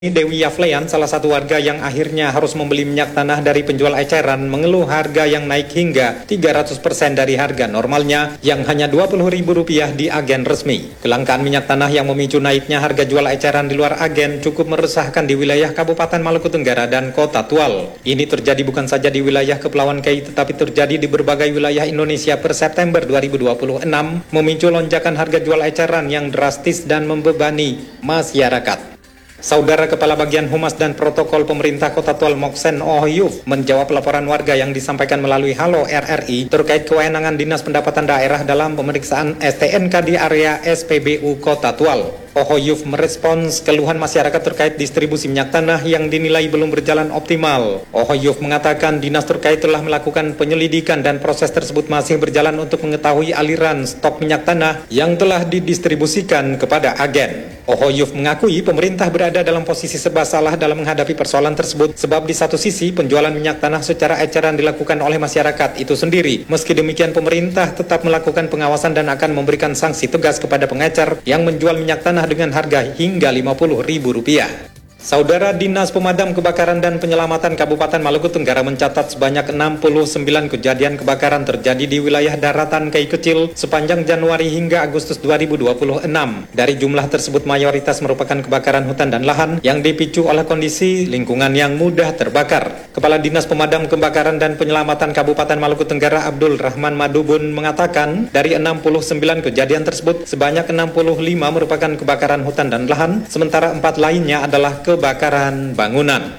Dewi Yaflean, salah satu warga yang akhirnya harus membeli minyak tanah dari penjual eceran, mengeluh harga yang naik hingga 300% dari harga normalnya yang hanya Rp20.000 di agen resmi. Kelangkaan minyak tanah yang memicu naiknya harga jual eceran di luar agen cukup meresahkan di wilayah Kabupaten Maluku Tenggara dan Kota Tual. Ini terjadi bukan saja di wilayah Kepulauan Kei, tetapi terjadi di berbagai wilayah Indonesia per September 2026, memicu lonjakan harga jual eceran yang drastis dan membebani masyarakat. Saudara Kepala Bagian Humas dan Protokol Pemerintah Kota Tual Moksen Ohoyuf menjawab laporan warga yang disampaikan melalui Halo RRI terkait kewenangan Dinas Pendapatan Daerah dalam pemeriksaan STNK di area SPBU Kota Tual. Ohoyuf merespons keluhan masyarakat terkait distribusi minyak tanah yang dinilai belum berjalan optimal. Ohoyuf mengatakan dinas terkait telah melakukan penyelidikan dan proses tersebut masih berjalan untuk mengetahui aliran stok minyak tanah yang telah didistribusikan kepada agen. Ohoyuf mengakui pemerintah berada dalam posisi serba salah dalam menghadapi persoalan tersebut, sebab di satu sisi penjualan minyak tanah secara eceran dilakukan oleh masyarakat itu sendiri. Meski demikian pemerintah tetap melakukan pengawasan dan akan memberikan sanksi tegas kepada pengecer yang menjual minyak tanah dengan harga hingga Rp50.000. Saudara Dinas Pemadam Kebakaran dan Penyelamatan Kabupaten Maluku Tenggara mencatat sebanyak 69 kejadian kebakaran terjadi di wilayah daratan Kei Kecil sepanjang Januari hingga Agustus 2026. Dari jumlah tersebut mayoritas merupakan kebakaran hutan dan lahan yang dipicu oleh kondisi lingkungan yang mudah terbakar. Kepala Dinas Pemadam Kebakaran dan Penyelamatan Kabupaten Maluku Tenggara Abdul Rahman Madubun mengatakan dari 69 kejadian tersebut sebanyak 65 merupakan kebakaran hutan dan lahan, sementara 4 lainnya adalah kebakaran bangunan.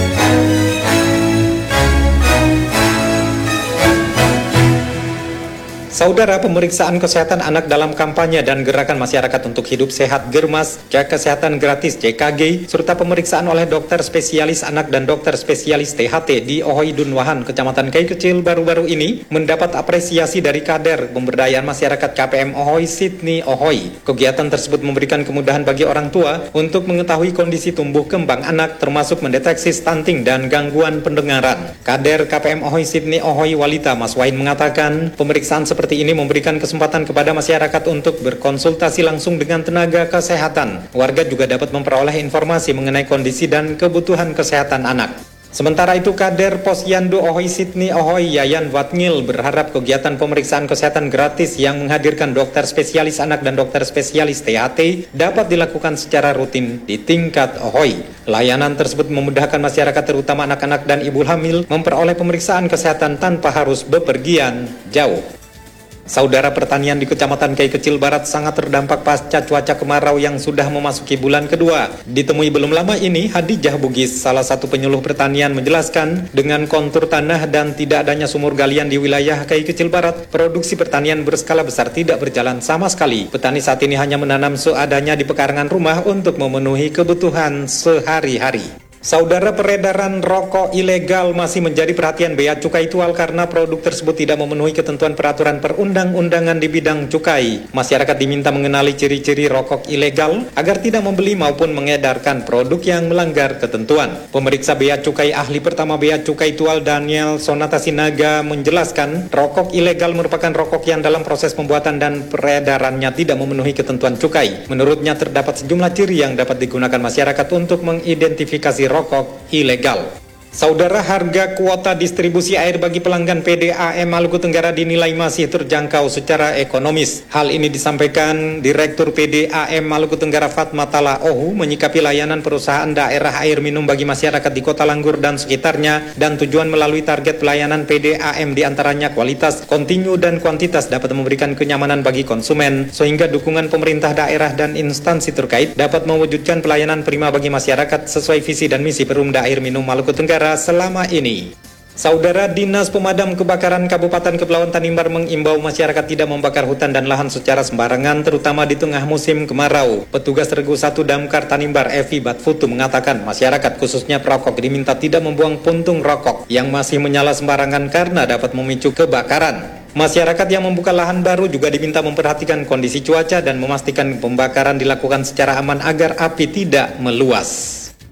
Saudara, pemeriksaan kesehatan anak dalam kampanye dan gerakan masyarakat untuk hidup sehat Germas, cek kesehatan gratis CKG, serta pemeriksaan oleh dokter spesialis anak dan dokter spesialis THT di Ohoi Dunwahan, Kecamatan Kei Kecil baru-baru ini mendapat apresiasi dari kader pemberdayaan masyarakat KPM Ohoi Sydney Ohoi. Kegiatan tersebut memberikan kemudahan bagi orang tua untuk mengetahui kondisi tumbuh kembang anak, termasuk mendeteksi stunting dan gangguan pendengaran. Kader KPM Ohoi Sydney Ohoi Walita Mas Wain mengatakan pemeriksaan seperti ini memberikan kesempatan kepada masyarakat untuk berkonsultasi langsung dengan tenaga kesehatan. Warga juga dapat memperoleh informasi mengenai kondisi dan kebutuhan kesehatan anak. Sementara itu, kader Posyandu Ohoi Sydney Ohoi Yayan Watngil berharap kegiatan pemeriksaan kesehatan gratis yang menghadirkan dokter spesialis anak dan dokter spesialis THT dapat dilakukan secara rutin di tingkat Ohoi. Layanan tersebut memudahkan masyarakat terutama anak-anak dan ibu hamil memperoleh pemeriksaan kesehatan tanpa harus bepergian jauh. Saudara, pertanian di Kecamatan Kei Kecil Barat sangat terdampak pasca cuaca kemarau yang sudah memasuki bulan kedua. Ditemui belum lama ini, Hadijah Bugis, salah satu penyuluh pertanian, menjelaskan dengan kontur tanah dan tidak adanya sumur galian di wilayah Kei Kecil Barat, produksi pertanian berskala besar tidak berjalan sama sekali. Petani saat ini hanya menanam seadanya di pekarangan rumah untuk memenuhi kebutuhan sehari-hari. Saudara, peredaran rokok ilegal masih menjadi perhatian Bea Cukai Tual karena produk tersebut tidak memenuhi ketentuan peraturan perundang-undangan di bidang cukai. Masyarakat diminta mengenali ciri-ciri rokok ilegal agar tidak membeli maupun mengedarkan produk yang melanggar ketentuan. Pemeriksa Bea Cukai ahli pertama Bea Cukai Tual Daniel Sonata Sinaga menjelaskan rokok ilegal merupakan rokok yang dalam proses pembuatan dan peredarannya tidak memenuhi ketentuan cukai. Menurutnya terdapat sejumlah ciri yang dapat digunakan masyarakat untuk mengidentifikasi rokok ilegal. Saudara, harga kuota distribusi air bagi pelanggan PDAM Maluku Tenggara dinilai masih terjangkau secara ekonomis. Hal ini disampaikan Direktur PDAM Maluku Tenggara Fatma Tala Ohu menyikapi layanan perusahaan daerah air minum bagi masyarakat di Kota Langgur dan sekitarnya dan tujuan melalui target pelayanan PDAM diantaranya kualitas, kontinu, dan kuantitas dapat memberikan kenyamanan bagi konsumen sehingga dukungan pemerintah daerah dan instansi terkait dapat mewujudkan pelayanan prima bagi masyarakat sesuai visi dan misi Perumda Air Minum Maluku Tenggara selama ini. Saudara, Dinas Pemadam Kebakaran Kabupaten Kepulauan Tanimbar mengimbau masyarakat tidak membakar hutan dan lahan secara sembarangan, terutama di tengah musim kemarau. Petugas Regu 1 Damkar Tanimbar Evi Batfutu mengatakan masyarakat khususnya perokok diminta tidak membuang puntung rokok yang masih menyala sembarangan karena dapat memicu kebakaran. Masyarakat yang membuka lahan baru juga diminta memperhatikan kondisi cuaca dan memastikan pembakaran dilakukan secara aman agar api tidak meluas.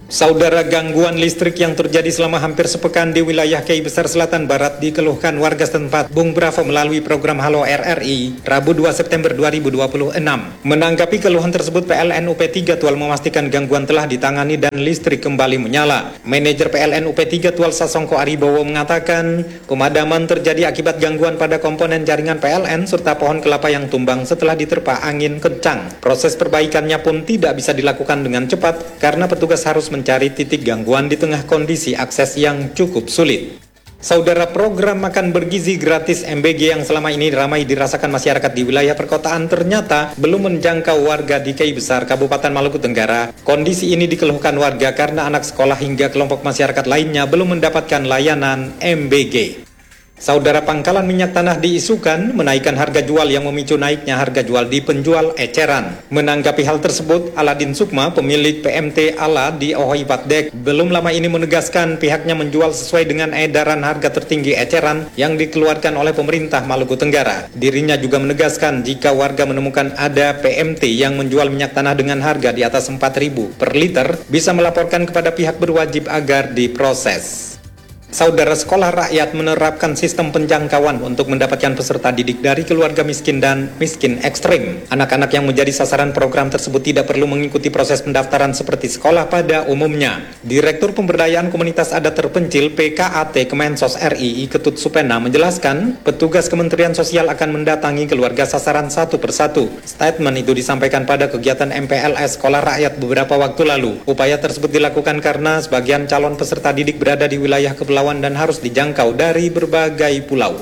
Saudara, gangguan listrik yang terjadi selama hampir sepekan di wilayah KI Besar Selatan Barat dikeluhkan warga setempat. Bung Bravo melalui program Halo RRI, Rabu 2 September 2026. Menanggapi keluhan tersebut, PLN UP3 Tual memastikan gangguan telah ditangani dan listrik kembali menyala. Manajer PLN UP3 Tual Sasongko Aribowo mengatakan, pemadaman terjadi akibat gangguan pada komponen jaringan PLN serta pohon kelapa yang tumbang setelah diterpa angin kencang. Proses perbaikannya pun tidak bisa dilakukan dengan cepat karena petugas harus mencari titik gangguan di tengah kondisi akses yang cukup sulit. Saudara, program makan bergizi gratis MBG yang selama ini ramai dirasakan masyarakat di wilayah perkotaan ternyata belum menjangkau warga di KI Besar Kabupaten Maluku Tenggara. Kondisi ini dikeluhkan warga karena anak sekolah hingga kelompok masyarakat lainnya belum mendapatkan layanan MBG. Saudara, pangkalan minyak tanah diisukan menaikkan harga jual yang memicu naiknya harga jual di penjual eceran. Menanggapi hal tersebut, Aladin Sukma, pemilik PMT Ala di Ohoi Patdek, belum lama ini menegaskan pihaknya menjual sesuai dengan edaran harga tertinggi eceran yang dikeluarkan oleh pemerintah Maluku Tenggara. Dirinya juga menegaskan jika warga menemukan ada PMT yang menjual minyak tanah dengan harga di atas 4.000 per liter, bisa melaporkan kepada pihak berwajib agar diproses. Saudara, sekolah rakyat menerapkan sistem penjangkauan untuk mendapatkan peserta didik dari keluarga miskin dan miskin ekstrim. Anak-anak yang menjadi sasaran program tersebut tidak perlu mengikuti proses pendaftaran seperti sekolah pada umumnya. Direktur Pemberdayaan Komunitas Adat Terpencil PKAT Kemensos RI Ketut Supena menjelaskan, petugas Kementerian Sosial akan mendatangi keluarga sasaran satu persatu. Statement itu disampaikan pada kegiatan MPLS Sekolah Rakyat beberapa waktu lalu. Upaya tersebut dilakukan karena sebagian calon peserta didik berada di wilayah kepulauan dan harus dijangkau dari berbagai pulau.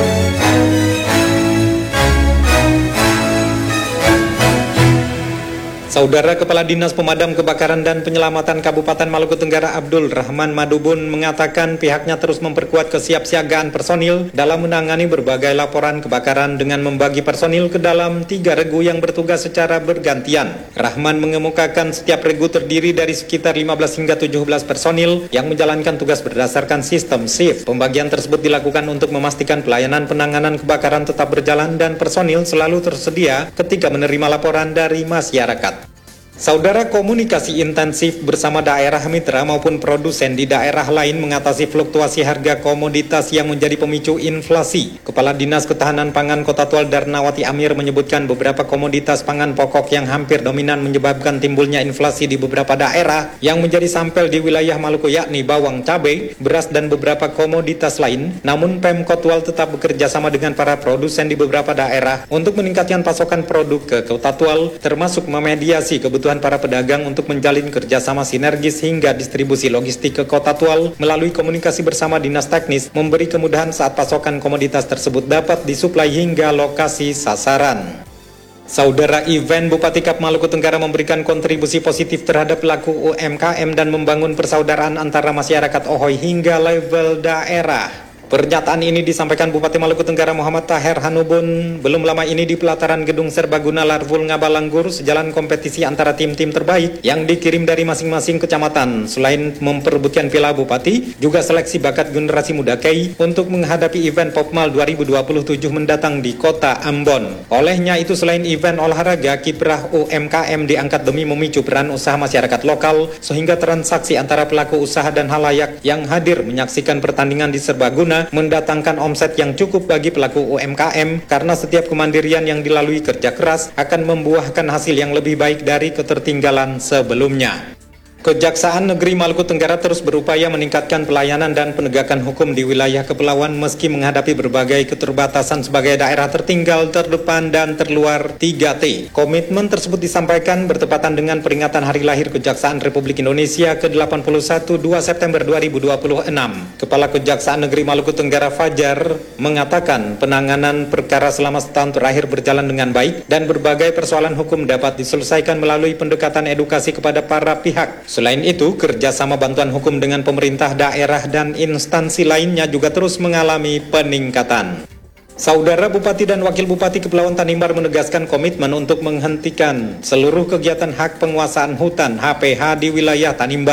Saudara, Kepala Dinas Pemadam Kebakaran dan Penyelamatan Kabupaten Maluku Tenggara Abdul Rahman Madubun mengatakan pihaknya terus memperkuat kesiapsiagaan personil dalam menangani berbagai laporan kebakaran dengan membagi personil ke dalam 3 regu yang bertugas secara bergantian. Rahman mengemukakan setiap regu terdiri dari sekitar 15 hingga 17 personil yang menjalankan tugas berdasarkan sistem shift. Pembagian tersebut dilakukan untuk memastikan pelayanan penanganan kebakaran tetap berjalan dan personil selalu tersedia ketika menerima laporan dari masyarakat. Saudara, komunikasi intensif bersama daerah mitra maupun produsen di daerah lain mengatasi fluktuasi harga komoditas yang menjadi pemicu inflasi. Kepala Dinas Ketahanan Pangan Kota Tual Darnawati Amir menyebutkan beberapa komoditas pangan pokok yang hampir dominan menyebabkan timbulnya inflasi di beberapa daerah yang menjadi sampel di wilayah Maluku, yakni bawang, cabai, beras, dan beberapa komoditas lain. Namun Pemkot Tual tetap bekerja sama dengan para produsen di beberapa daerah untuk meningkatkan pasokan produk ke Kota Tual, termasuk memediasi kebutuhan para pedagang untuk menjalin kerjasama sinergis hingga distribusi logistik ke Kota Tual melalui komunikasi bersama dinas teknis memberi kemudahan saat pasokan komoditas tersebut dapat disuplai hingga lokasi sasaran. Saudara, event Bupati Kap Maluku Tenggara memberikan kontribusi positif terhadap pelaku UMKM dan membangun persaudaraan antara masyarakat Ohoi hingga level daerah. Pernyataan ini disampaikan Bupati Maluku Tenggara Muhammad Taher Hanubun belum lama ini di pelataran Gedung Serbaguna Larvul Ngabalanggur sejalan kompetisi antara tim-tim terbaik yang dikirim dari masing-masing kecamatan. Selain memperebutkan piala Bupati, juga seleksi bakat generasi muda KEI untuk menghadapi event Popmal 2027 mendatang di Kota Ambon. Olehnya itu, selain event olahraga, kiprah UMKM diangkat demi memicu peran usaha masyarakat lokal sehingga transaksi antara pelaku usaha dan halayak yang hadir menyaksikan pertandingan di Serbaguna mendatangkan omset yang cukup bagi pelaku UMKM karena setiap kemandirian yang dilalui kerja keras akan membuahkan hasil yang lebih baik dari ketertinggalan sebelumnya. Kejaksaan Negeri Maluku Tenggara terus berupaya meningkatkan pelayanan dan penegakan hukum di wilayah kepulauan meski menghadapi berbagai keterbatasan sebagai daerah tertinggal, terdepan, dan terluar 3T. Komitmen tersebut disampaikan bertepatan dengan peringatan Hari Lahir Kejaksaan Republik Indonesia ke-81 2 September 2026. Kepala Kejaksaan Negeri Maluku Tenggara Fajar mengatakan penanganan perkara selama setahun terakhir berjalan dengan baik dan berbagai persoalan hukum dapat diselesaikan melalui pendekatan edukasi kepada para pihak. Selain itu, kerjasama bantuan hukum dengan pemerintah daerah dan instansi lainnya juga terus mengalami peningkatan. Saudara, Bupati dan Wakil Bupati Kepulauan Tanimbar menegaskan komitmen untuk menghentikan seluruh kegiatan hak penguasaan hutan HPH di wilayah Tanimbar.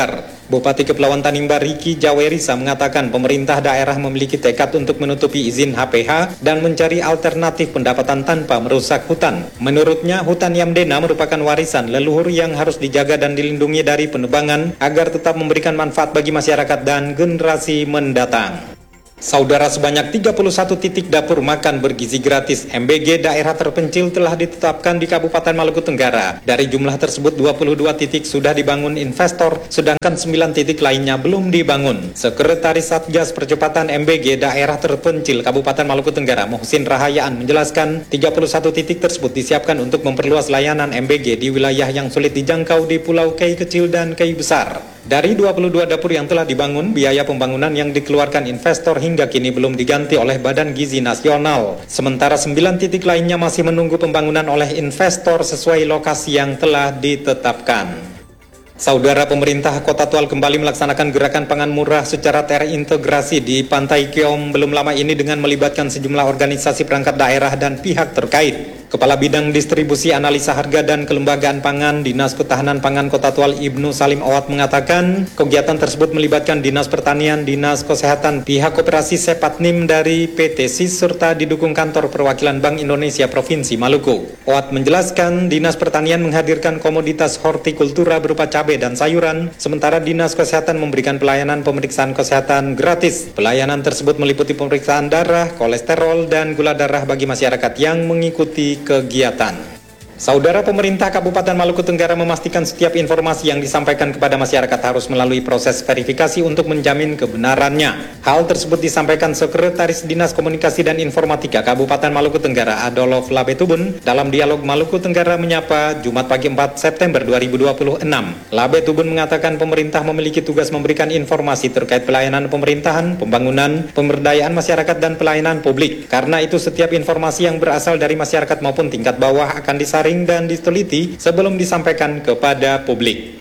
Bupati Kepulauan Tanimbar Riki Jawerisa mengatakan pemerintah daerah memiliki tekad untuk menutupi izin HPH dan mencari alternatif pendapatan tanpa merusak hutan. Menurutnya, hutan Yamdena merupakan warisan leluhur yang harus dijaga dan dilindungi dari penebangan agar tetap memberikan manfaat bagi masyarakat dan generasi mendatang. Saudara, sebanyak 31 titik dapur makan bergizi gratis MBG daerah terpencil telah ditetapkan di Kabupaten Maluku Tenggara. Dari jumlah tersebut 22 titik sudah dibangun investor, sedangkan 9 titik lainnya belum dibangun. Sekretaris Satgas Percepatan MBG daerah terpencil Kabupaten Maluku Tenggara, Muhsin Rahayaan, menjelaskan 31 titik tersebut disiapkan untuk memperluas layanan MBG di wilayah yang sulit dijangkau di Pulau Kei Kecil dan Kei Besar. Dari 22 dapur yang telah dibangun, biaya pembangunan yang dikeluarkan investor hingga kini belum diganti oleh Badan Gizi Nasional. Sementara 9 titik lainnya masih menunggu pembangunan oleh investor sesuai lokasi yang telah ditetapkan. Saudara, pemerintah Kota Tual kembali melaksanakan gerakan pangan murah secara terintegrasi di Pantai Keom belum lama ini dengan melibatkan sejumlah organisasi perangkat daerah dan pihak terkait. Kepala Bidang Distribusi Analisa Harga dan Kelembagaan Pangan Dinas Ketahanan Pangan Kota Tual Ibnu Salim Awad mengatakan kegiatan tersebut melibatkan Dinas Pertanian, Dinas Kesehatan, pihak koperasi Sepatnim dari PT SIS serta didukung kantor perwakilan Bank Indonesia Provinsi Maluku. Awad menjelaskan Dinas Pertanian menghadirkan komoditas hortikultura berupa cabai dan sayuran, sementara Dinas Kesehatan memberikan pelayanan pemeriksaan kesehatan gratis. Pelayanan tersebut meliputi pemeriksaan darah, kolesterol, dan gula darah bagi masyarakat yang mengikuti kegiatan. Saudara, pemerintah Kabupaten Maluku Tenggara memastikan setiap informasi yang disampaikan kepada masyarakat harus melalui proses verifikasi untuk menjamin kebenarannya. Hal tersebut disampaikan Sekretaris Dinas Komunikasi dan Informatika Kabupaten Maluku Tenggara Adolf Labetubun dalam dialog Maluku Tenggara Menyapa Jumat pagi 4 September 2026. Labetubun mengatakan pemerintah memiliki tugas memberikan informasi terkait pelayanan pemerintahan, pembangunan, pemberdayaan masyarakat dan pelayanan publik. Karena itu setiap informasi yang berasal dari masyarakat maupun tingkat bawah akan disaring dan diteliti sebelum disampaikan kepada publik.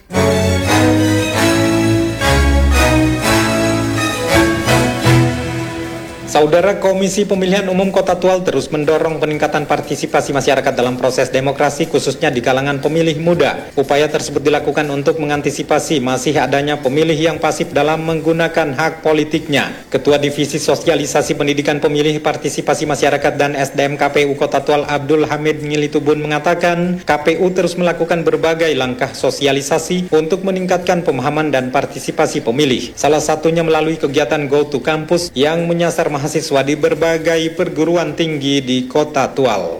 Saudara, Komisi Pemilihan Umum Kota Tual terus mendorong peningkatan partisipasi masyarakat dalam proses demokrasi khususnya di kalangan pemilih muda. Upaya tersebut dilakukan untuk mengantisipasi masih adanya pemilih yang pasif dalam menggunakan hak politiknya. Ketua Divisi Sosialisasi Pendidikan Pemilih Partisipasi Masyarakat dan SDM KPU Kota Tual Abdul Hamid Ngilitubun mengatakan KPU terus melakukan berbagai langkah sosialisasi untuk meningkatkan pemahaman dan partisipasi pemilih. Salah satunya melalui kegiatan Go to Campus yang menyasar mahasiswa di berbagai perguruan tinggi di Kota Tual.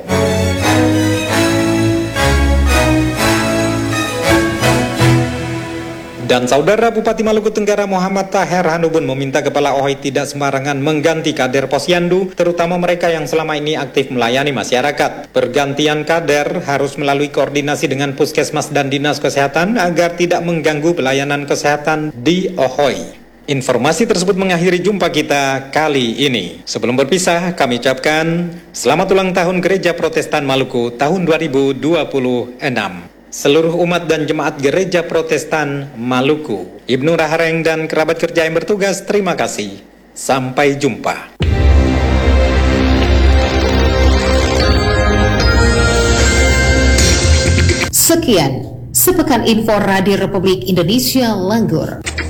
Dan Saudara, Bupati Maluku Tenggara Muhammad Taher Hanubun meminta Kepala OHI tidak sembarangan mengganti kader posyandu, terutama mereka yang selama ini aktif melayani masyarakat. Pergantian kader harus melalui koordinasi dengan Puskesmas dan Dinas Kesehatan agar tidak mengganggu pelayanan kesehatan di OHI. Informasi tersebut mengakhiri jumpa kita kali ini. Sebelum berpisah, kami ucapkan selamat ulang tahun Gereja Protestan Maluku tahun 2026. Seluruh umat dan jemaat Gereja Protestan Maluku, Ibnu Rahareng dan kerabat kerja yang bertugas, terima kasih. Sampai jumpa. Sekian Sepekan Info Radio Republik Indonesia Langgur.